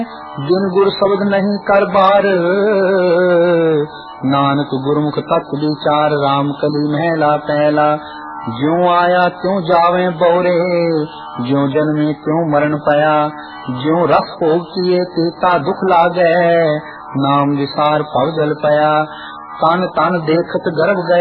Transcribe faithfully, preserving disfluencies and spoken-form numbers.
जिन गुर शब्द नहीं कर बार, नानक गुरमुख तत्व विचार। राम कली महला पहला, ज्यों आया त्यों जावे बोरे, ज्यों जन्मे त्यों मरण पया। ज्यों रस भोग किए तीता दुख लागे, नाम विसार भव जल पया। तन तन देखत गर्भ गया,